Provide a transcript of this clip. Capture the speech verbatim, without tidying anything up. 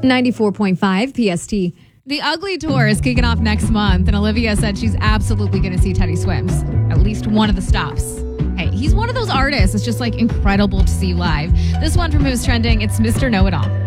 ninety-four point five P S T. The Ugly Tour is kicking off next month, and Olivia said she's absolutely going to see Teddy Swims. At least one of the stops. Hey, he's one of those artists. It's just like incredible to see live. This one from Who's Trending, it's Mister Know-It-All.